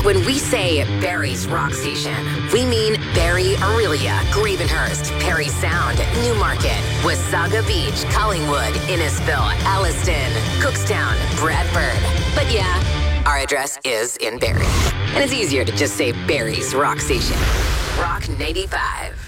When we say Barrie's Rock Station, we mean Barrie, Aurelia, Gravenhurst, Perry Sound, Newmarket, Wasaga Beach, Collingwood, Innisfil, Alliston, Cookstown, Bradford. But yeah, our address is in Barrie. And it's easier to just say Barrie's Rock Station. Rock 95.